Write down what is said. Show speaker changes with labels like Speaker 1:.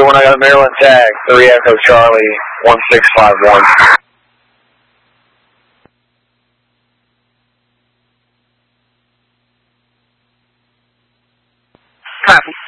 Speaker 1: I got a Maryland tag, 3 Echo Charlie, 1651.
Speaker 2: Copy.